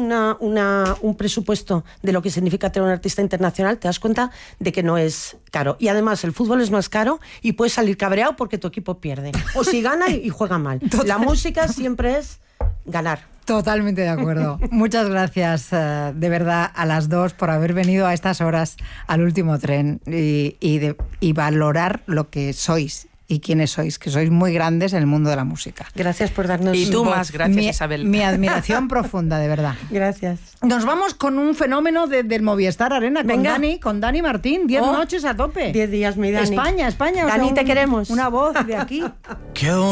un presupuesto de lo que significa tener un artista internacional, te das cuenta de que no es caro. Y además el fútbol es más caro y puedes salir cabreado porque tu equipo pierde. O si gana y juega mal. La música siempre es ganar. Totalmente de acuerdo. Muchas gracias de verdad a las dos por haber venido a estas horas al Último Tren y valorar lo que sois y quiénes sois, que sois muy grandes en el mundo de la música. Gracias por darnos y tú voz. más, gracias Isabel. Mi admiración profunda, de verdad. Gracias. Nos vamos con un fenómeno del Movistar Arena con Dani Martín, 10 noches a tope. 10 días, mi Dani. España. Dani, te queremos. Una voz de aquí.